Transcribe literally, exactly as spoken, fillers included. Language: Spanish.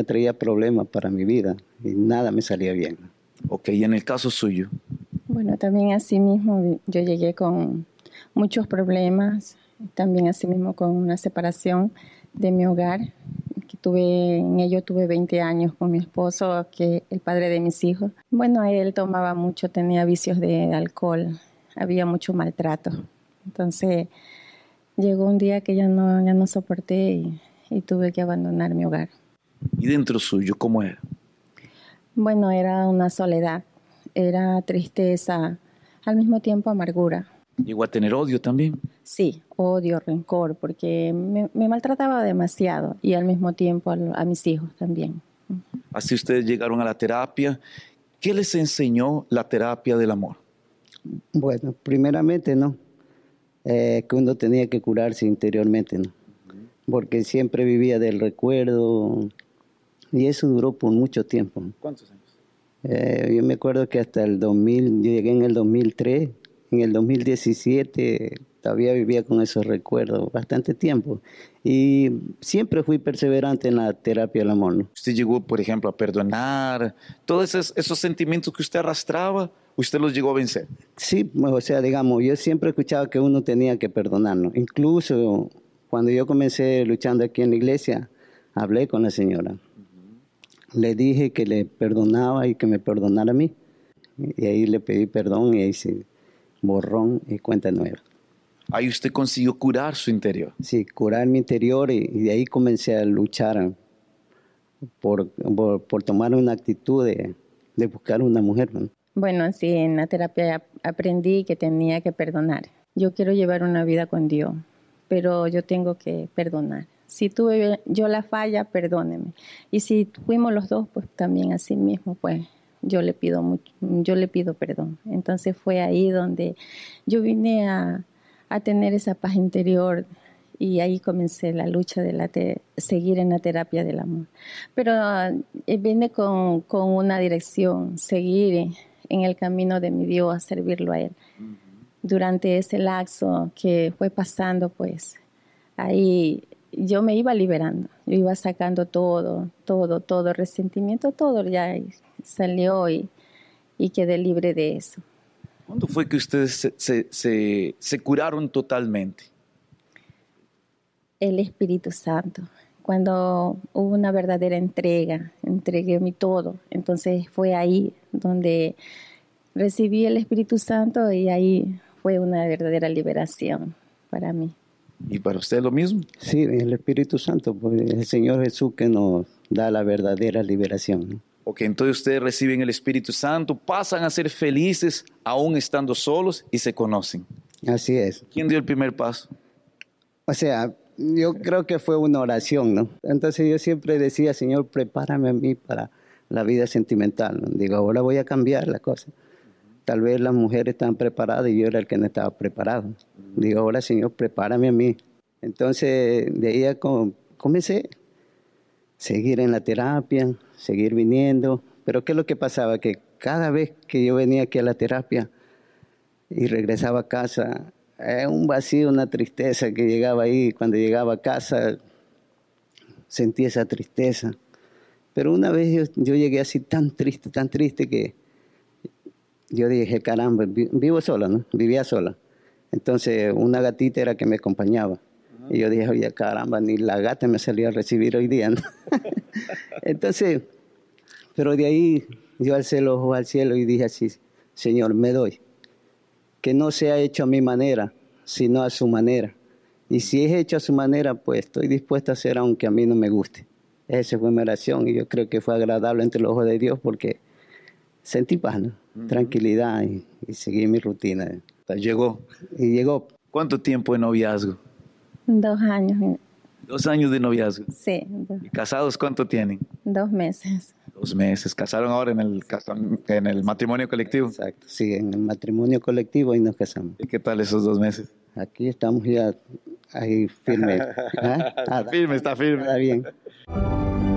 siempre traía problemas para mi vida y nada me salía bien. Ok, y en el caso suyo. Bueno, también así mismo yo llegué con muchos problemas, también así mismo con una separación de mi hogar, que tuve, en ello tuve veinte años con mi esposo, que es el padre de mis hijos. Bueno, él tomaba mucho, tenía vicios de alcohol, había mucho maltrato. Entonces llegó un día que ya no, ya no soporté y, y tuve que abandonar mi hogar. ¿Y dentro suyo cómo era? Bueno, era una soledad, era tristeza, al mismo tiempo amargura. ¿Llegó a tener odio también? Sí, odio, rencor, porque me, me maltrataba demasiado y al mismo tiempo a, a mis hijos también. Así ustedes llegaron a la terapia. ¿Qué les enseñó la terapia del amor? Bueno, primeramente, ¿no? Eh, que uno tenía que curarse interiormente, ¿no? Porque siempre vivía del recuerdo y eso duró por mucho tiempo. ¿Cuántos años? Eh, yo me acuerdo que hasta el dos mil, yo llegué en el dos mil tres, en el dos mil diecisiete todavía vivía con esos recuerdos bastante tiempo y siempre fui perseverante en la terapia del amor, ¿no? Usted llegó, por ejemplo, a perdonar, todos esos, esos sentimientos que usted arrastraba, ¿usted los llegó a vencer? Sí, o sea, digamos, yo siempre escuchaba que uno tenía que perdonarnos. Incluso cuando yo comencé luchando aquí en la iglesia, hablé con la señora. Uh-huh. Le dije que le perdonaba y que me perdonara a mí. Y ahí le pedí perdón y ahí sí, borrón y cuenta nueva. Ahí usted consiguió curar su interior. Sí, curar mi interior y, y de ahí comencé a luchar por, por, por tomar una actitud de, de buscar una mujer, ¿no? Bueno, sí, en la terapia aprendí que tenía que perdonar. Yo quiero llevar una vida con Dios, pero yo tengo que perdonar. Si tuve yo la falla, perdóneme. Y si fuimos los dos, pues también así mismo, pues yo le pido mucho, yo le pido perdón. Entonces fue ahí donde yo vine a, a tener esa paz interior y ahí comencé la lucha de la te- seguir en la terapia del amor. Pero uh, vine con, con una dirección, seguir en el camino de mi Dios, a servirlo a Él. Uh-huh. Durante ese lapso que fue pasando, pues ahí yo me iba liberando, yo iba sacando todo, todo, todo, resentimiento, todo ya salió y, y quedé libre de eso. ¿Cuándo fue que ustedes se, se, se, se curaron totalmente? El Espíritu Santo. Cuando hubo una verdadera entrega, entregué mi todo. Entonces fue ahí donde recibí el Espíritu Santo y ahí fue una verdadera liberación para mí. ¿Y para usted lo mismo? Sí, el Espíritu Santo, pues el Señor Jesús que nos da la verdadera liberación, ¿no? Ok, entonces ustedes reciben el Espíritu Santo, pasan a ser felices aún estando solos y se conocen. Así es. ¿Quién dio el primer paso? O sea, yo creo que fue una oración, ¿no? Entonces yo siempre decía, Señor, prepárame a mí para la vida sentimental, ¿no? Digo, ahora voy a cambiar la cosa. Tal vez las mujeres estaban preparadas y yo era el que no estaba preparado. Digo, ahora, Señor, prepárame a mí. Entonces, de ahí ya comencé a seguir en la terapia, seguir viniendo. Pero ¿qué es lo que pasaba? Que cada vez que yo venía aquí a la terapia y regresaba a casa, era un vacío, una tristeza que llegaba ahí. Cuando llegaba a casa, sentía esa tristeza. Pero una vez yo, yo llegué así tan triste, tan triste que yo dije, caramba, vivo sola, ¿no? Vivía sola. Entonces, una gatita era que me acompañaba. Uh-huh. Y yo dije, oye, caramba, ni la gata me salía a recibir hoy día, ¿no? Entonces, pero de ahí yo alcé los ojos al cielo y dije así, Señor, me doy. Que no sea hecho a mi manera, sino a su manera. Y si es hecho a su manera, pues estoy dispuesto a hacer aunque a mí no me guste. Esa fue mi oración y yo creo que fue agradable ante los ojos de Dios porque sentí paz, ¿no? Uh-huh. Tranquilidad y, y seguí mi rutina. Llegó. Y llegó. ¿Cuánto tiempo de noviazgo? Dos años. Dos años de noviazgo. Sí. Dos. ¿Y casados cuánto tienen? Dos meses. Dos meses. ¿Casaron ahora en el, en el matrimonio colectivo? Exacto, sí, en el matrimonio colectivo y nos casamos. ¿Y qué tal esos dos meses? Aquí estamos ya ahí firme. ¿Ah? Está firme, está firme. Está bien.